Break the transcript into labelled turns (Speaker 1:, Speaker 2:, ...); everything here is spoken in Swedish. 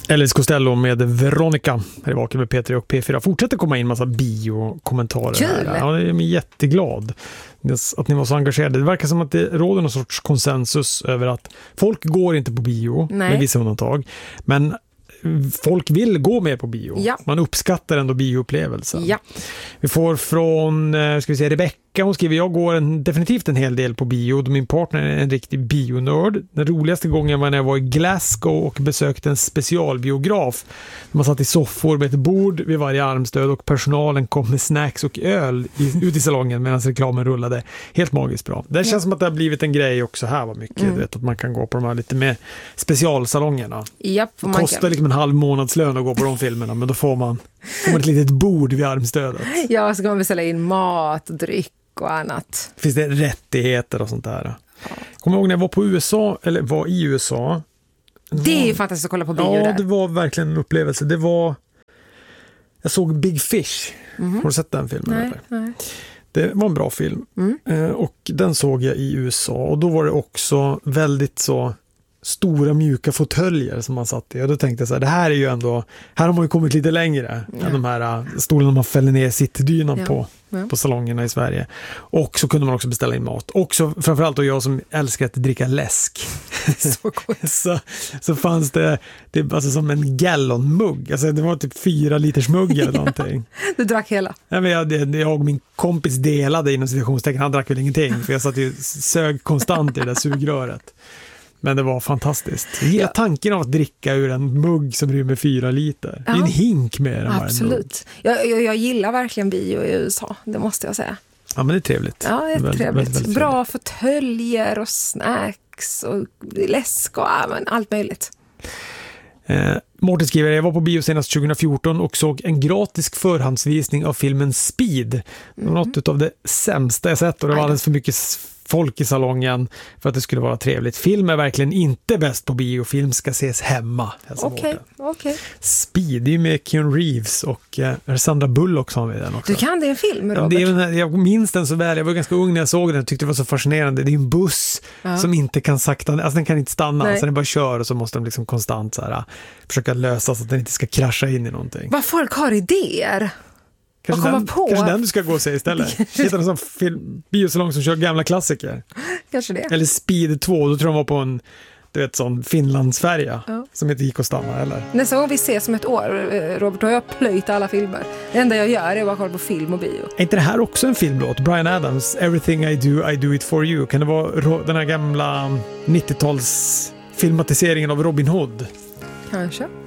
Speaker 1: Elvis Costello med Veronica här i Vaken med P3 och P4. Fortsätter komma in massa biokommentarer.
Speaker 2: Kul!
Speaker 1: Här. Ja, jag är jätteglad att ni var så engagerade. Det verkar som att det råder någon sorts konsensus över att folk går inte på bio med vissa undantag. Men folk vill gå mer på bio.
Speaker 2: Ja.
Speaker 1: Man uppskattar ändå bioupplevelsen.
Speaker 2: Ja.
Speaker 1: Vi får från Rebecca, hon skriver: jag går definitivt en hel del på bio. Min partner är en riktig bionörd. Den roligaste gången var när jag var i Glasgow och besökte en specialbiograf. Man satt i soffor med ett bord vid varje armstöd och personalen kom med snacks och öl ut i salongen medan reklamen rullade. Helt magiskt bra. Det känns som att det har blivit en grej också här, var mycket. Du vet, att man kan gå på de här lite mer specialsalongerna.
Speaker 2: Japp,
Speaker 1: det kostar liksom en halv månadslön att gå på de filmerna, men då får man ett litet bord vid armstödet.
Speaker 2: Ja, så kan man beställa in mat, dryck och annat.
Speaker 1: Finns det rättigheter och sånt där? Ja. Kommer ihåg när jag var på USA, eller var i USA.
Speaker 2: Det är ju fantastiskt att kolla på bio där.
Speaker 1: Ja, det var verkligen en upplevelse. Jag såg Big Fish. Har du sett den filmen?
Speaker 2: Nej.
Speaker 1: Det var en bra film. Och den såg jag i USA. Och då var det också väldigt så stora mjuka fåtöljer som man satt i. Och då tänkte jag så här, det här är ju ändå, här har man ju kommit lite längre än de här stolarna man fäller ner sittdynan på salongerna i Sverige. Och så kunde man också beställa in mat. Också framförallt då jag som älskar att dricka läsk. så fanns det alltså som en gallonmugg. Alltså det var typ 4 liters mugg eller någonting.
Speaker 2: Du drack hela?
Speaker 1: Ja, men jag och min kompis delade inom situationstecken. Han drack väl ingenting, för jag satt ju sög konstant i det där sugröret. Men det var fantastiskt. Jag gillar tanken av att dricka ur en mugg som rymmer 4 liter. Det är en hink med den här.
Speaker 2: Absolut. Jag gillar verkligen bio i USA, det måste jag säga.
Speaker 1: Ja, men det är trevligt.
Speaker 2: Ja, det är
Speaker 1: väldigt,
Speaker 2: trevligt.
Speaker 1: väldigt
Speaker 2: bra fåtöljer och snacks och läsk och allt möjligt.
Speaker 1: Mårten skriver: jag var på bio senast 2014 och såg en gratis förhandsvisning av filmen Speed. Det var något av det sämsta jag sett, och det var alldeles för mycket folk i salongen för att det skulle vara trevligt. Film är verkligen inte bäst på bio. Film ska ses hemma.
Speaker 2: Okej.
Speaker 1: Speed, det är ju med Keanu Reeves och Sandra Bullock som är den också.
Speaker 2: Du kan det en film, Robert?
Speaker 1: Jag minns den så väl. Jag var ganska ung när jag såg den och tyckte det var så fascinerande. Det är en buss som inte kan sakta, alltså den kan inte stanna, så den bara kör, och så måste de liksom konstant så här, försöka lösa så att den inte ska krascha in i någonting.
Speaker 2: Vad folk har idéer.
Speaker 1: Kanske den du ska gå och se istället. Hitta en sån biosalong som kör gamla klassiker.
Speaker 2: Kanske det.
Speaker 1: Eller Speed 2, då tror jag var på en sån Finlandsfärja som inte gick att stanna, eller?
Speaker 2: Nästa gång vi ses om ett år, Robert, har jag plöjt alla filmer. Det enda jag gör är bara kolla på film och bio.
Speaker 1: Är inte det här också en filmlåt? Bryan Adams, Everything I do it for you. Kan det vara den här gamla 90-tals filmatiseringen av Robin Hood?
Speaker 2: Kanske.